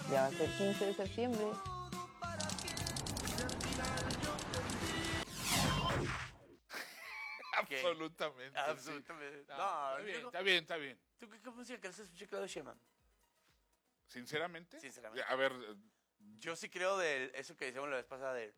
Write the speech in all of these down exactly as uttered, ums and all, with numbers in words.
Ya va a ser quince de septiembre. Absolutamente. Absolutamente. Sí. No, No, está bien, digo, está bien, está bien. ¿tú qué, qué música crees que escuché Claudio Sheinbaum? ¿Sinceramente? Sinceramente. A ver, Yo sí creo de eso que decíamos la vez pasada de...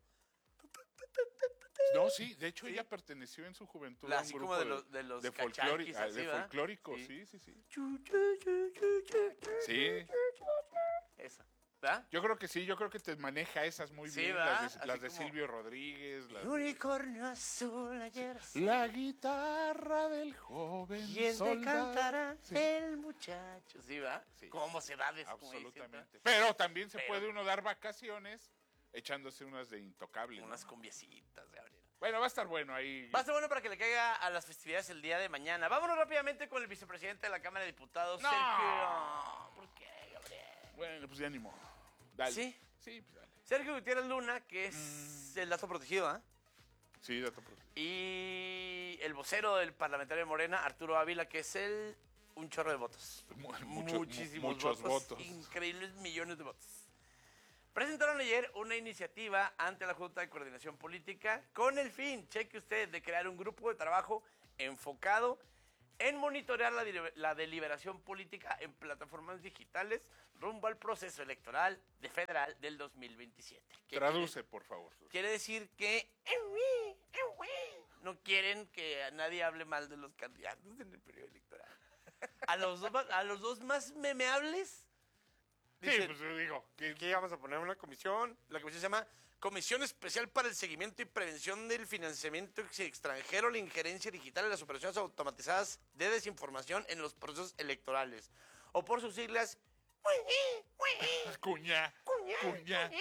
no, sí, de hecho ¿Sí? ella perteneció en su juventud La- a un así grupo como de los- de los folclórico, cachanquis, así, de ¿verdad? folclórico, Sí. sí, sí, sí. Chu, chu, chu, chu, chu, chu. Sí, Esa, ¿verdad? yo creo que sí, yo creo que te maneja esas muy Sí, bien, ¿verdad? las de, Así las de como- Silvio Rodríguez, las de- Unicornio azul ayer. La guitarra del joven ¿Quién te soldado. cantará? Sí, El muchacho. ¿Sí, va? Sí. ¿Cómo se da después? absolutamente. Pero también se Pero- puede uno dar vacaciones echándose unas de intocable. ¿no? Unas cumbiecitas, Gabriel. Bueno, va a estar bueno ahí. Va a ser bueno para que le caiga a las festividades el día de mañana. Vámonos rápidamente con el vicepresidente de la Cámara de Diputados, No. Sergio. ¿Por qué, Gabriel? Bueno, pues ya ni modo. Dale. ¿Sí? Sí, pues dale. Sergio Gutiérrez Luna, que es el dato protegido, ¿ah? Sí, dato pro- Y el vocero del parlamentario de Morena, Arturo Ávila, que es el un chorro de votos. Mu- mucho- Muchísimos muchos votos, votos. Increíbles millones de votos. Presentaron ayer una iniciativa ante la Junta de Coordinación Política con el fin, cheque usted, de crear un grupo de trabajo enfocado en monitorear la, deliber- la deliberación política en plataformas digitales rumbo al proceso electoral de federal del dos mil veintisiete. ¿Qué Traduce, por favor. Quiere, quiere decir que no quieren que a nadie hable mal de los candidatos en el periodo electoral. A los dos, a los dos más memeables Sí, dicen, pues yo digo. Que, aquí vamos a poner una comisión. La comisión se llama Comisión Especial para el Seguimiento y Prevención del Financiamiento Extranjero, la Injerencia Digital y las Operaciones Automatizadas de Desinformación en los Procesos Electorales. O por sus siglas, cuña, cuña.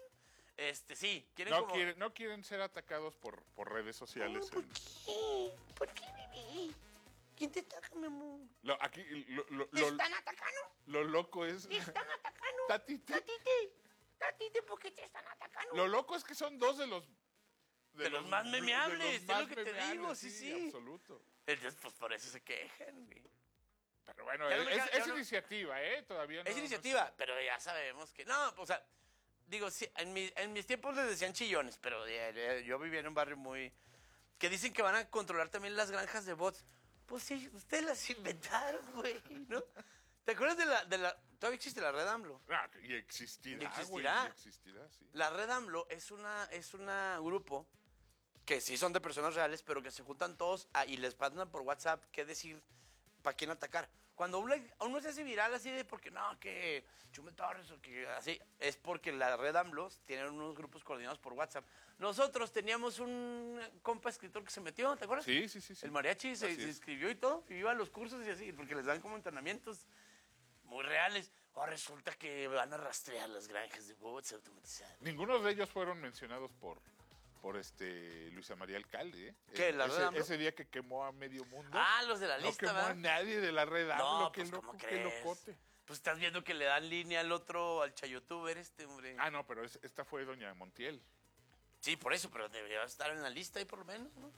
este sí, quieren No, como... quieren, no quieren ser atacados por, por redes sociales. ¿Por en- qué? ¿Por qué, bebé? ¿Quién te ataca, mi amor? lo, aquí, lo, lo, ¿Te lo- están atacando? lo loco es. ¿Te están atacando? Tatite. Tatite, tatite, ¿por qué te están atacando? Lo loco es que son dos de los. De los más memeables, de los es más lo que te memeables, digo, sí, sí. Absoluto. Entonces, pues por eso se quejan, güey. Pero bueno, Ya no me es, ca- ya es no- iniciativa, ¿eh? Todavía no. Es no iniciativa, pero ya sabemos que... No, o sea, digo, sí, en, mi- en mis tiempos les decían chillones, pero ya- ya- yo vivía en un barrio muy... Que dicen que van a controlar también las granjas de bots. Pues sí, ustedes las inventaron, güey, ¿no? ¿Te acuerdas de la... De la todavía existe la Red AMLO. Ah, y existirá, Y güey, existirá. y existirá, sí. La Red AMLO es una es una grupo que sí son de personas reales, pero que se juntan todos a- y les mandan por WhatsApp qué decir, para quién atacar. Cuando uno, uno se hace viral así de porque no, que Chumel Torres o que así, es porque la Red AMLO tiene unos grupos coordinados por WhatsApp. Nosotros teníamos un compa escritor que se metió, ¿te acuerdas? Sí, sí, sí, sí. El mariachi se, Así se es. inscribió y todo, y iba a los cursos y así, porque les dan como entrenamientos muy reales. Ahora resulta que van a rastrear las granjas de bots automatizadas. Ninguno de ellos fueron mencionados por, por este Luisa María Alcalde, ¿eh? ¿Qué, la ese, Red AMLO? ese día que quemó a medio mundo. Ah, los de la no lista, quemó ¿verdad? a nadie de la red AMLO, No, qué pues, loco, ¿cómo qué crees? locote. Pues estás viendo que le dan línea al otro, al chayotuber este, hombre. Ah, no, pero es- esta fue doña Montiel. Sí, por eso, pero debería estar en la lista ahí por lo menos, ¿no?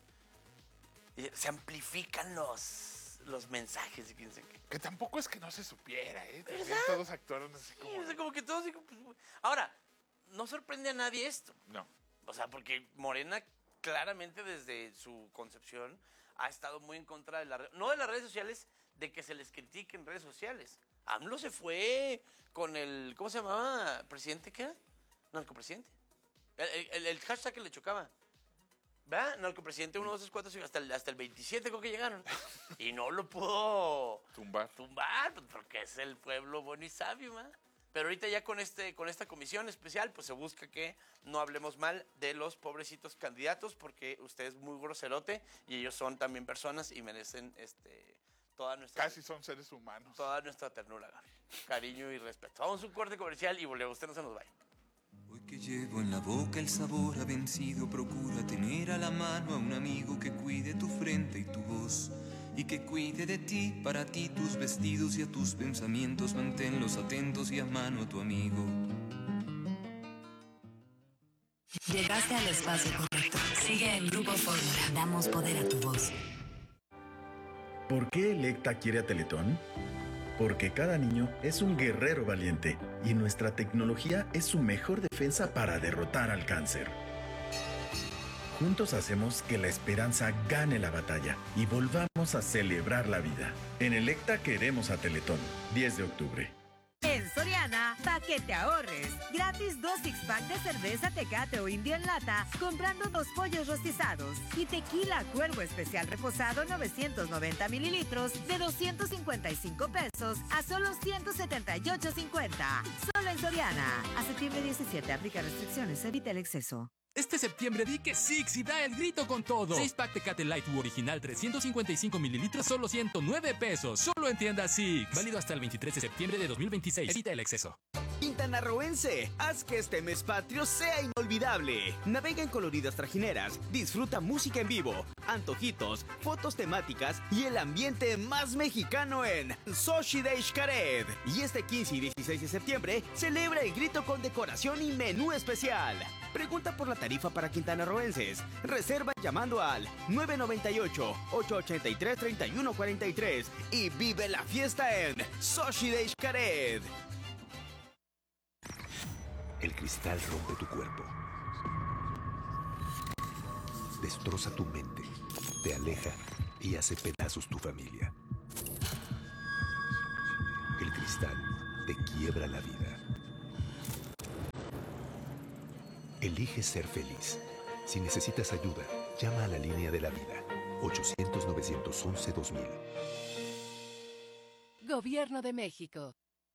Y se amplifican los, los mensajes y quién sabe qué. Que tampoco es que no se supiera, ¿eh? También ¿Verdad? todos actuaron así Sí, como... o sea, como que todos... digo, pues, ahora, no sorprende a nadie esto. No. O sea, porque Morena claramente desde su concepción ha estado muy en contra de las redes, no de las redes sociales, de que se les critique en redes sociales. AMLO se fue con el, ¿cómo se llamaba? ¿Presidente qué era? Narcopresidente. El, el, el hashtag que le chocaba. ¿Verdad? Narcopresidente uno, dos, tres, cuatro, cinco, hasta el, hasta el veintisiete creo que llegaron. Y no lo pudo Tumbar. tumbar, pues, porque es el pueblo bueno y sabio, ¿verdad? Pero ahorita ya con este con esta comisión especial, pues se busca que no hablemos mal de los pobrecitos candidatos, porque usted es muy groserote y ellos son también personas y merecen este toda nuestra Casi son seres humanos. toda nuestra ternura, Gaby. Cariño y respeto. Vamos a un corte comercial y volvemos. Usted no se nos vaya. Hoy que llevo en la boca el sabor a vencido, procura tener a la mano a un amigo que cuide tu frente y tu voz, y que cuide de ti, para ti, tus vestidos y a tus pensamientos, manténlos atentos y a mano a tu amigo. Llegaste al espacio correcto. Sigue en Grupo Fórmula. Damos poder a tu voz. ¿Por qué Electa quiere a Teletón? Porque cada niño es un guerrero valiente y nuestra tecnología es su mejor defensa para derrotar al cáncer. Juntos hacemos que la esperanza gane la batalla y volvamos a celebrar la vida. En Electa queremos a Teletón, diez de octubre. En Soriana, pa' que te ahorres. Gratis dos six-pack de cerveza Tecate o Indio en lata, comprando dos pollos rostizados. Y tequila Cuervo Especial Reposado novecientos noventa mililitros de doscientos cincuenta y cinco pesos a solo ciento setenta y ocho cincuenta. Solo en Soriana. A septiembre diecisiete, aplica restricciones, evita el exceso. Este septiembre di que Six y da el grito con todo. seis pack Tecate Light U original trescientos cincuenta y cinco mililitros, solo ciento nueve pesos. Solo en tienda Six. Válido hasta el veintitrés de septiembre de dos mil veintiséis. Evita el exceso. Quintanarroense, haz que este mes patrio sea inolvidable. Navega en coloridas trajineras, disfruta música en vivo, antojitos, fotos temáticas y el ambiente más mexicano en Xochitl de Xcaret. Y este quince y dieciséis de septiembre celebra el grito con decoración y menú especial. Pregunta por la tarifa para quintanarroenses. Reserva llamando al nueve noventa y ocho, ocho ochenta y tres, treinta y uno cuarenta y tres y vive la fiesta en Xochitl de Xcaret. El cristal rompe tu cuerpo, destroza tu mente, te aleja y hace pedazos tu familia. El cristal te quiebra la vida. Elige ser feliz. Si necesitas ayuda, llama a la línea de la vida. ochocientos, novecientos once, dos mil. Gobierno de México.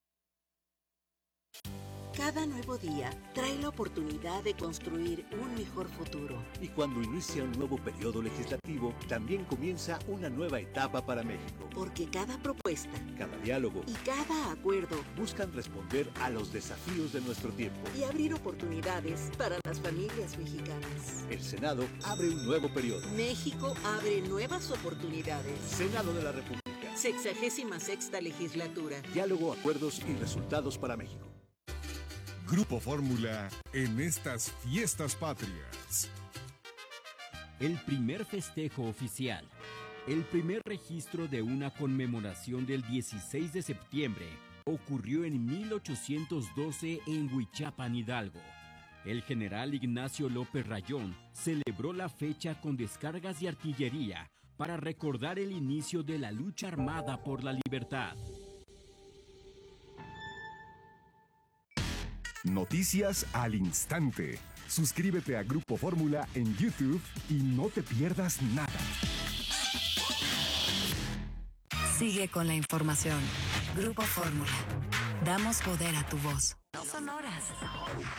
Cada nuevo día trae la oportunidad de construir un mejor futuro. Y cuando inicia un nuevo periodo legislativo, también comienza una nueva etapa para México. Porque cada propuesta, cada diálogo y cada acuerdo buscan responder a los desafíos de nuestro tiempo y abrir oportunidades para las familias mexicanas. El Senado abre un nuevo periodo. México abre nuevas oportunidades. Senado de la República. Sexagésima sexta legislatura. Diálogo, acuerdos y resultados para México. Grupo Fórmula en estas fiestas patrias. El primer festejo oficial, el primer registro de una conmemoración del dieciséis de septiembre ocurrió en mil ochocientos doce en Huichapan, Hidalgo. El general Ignacio López Rayón celebró la fecha con descargas de artillería para recordar el inicio de la lucha armada por la libertad. Noticias al instante. Suscríbete a Grupo Fórmula en YouTube y no te pierdas nada. Sigue con la información. Grupo Fórmula. Damos poder a tu voz. No son horas.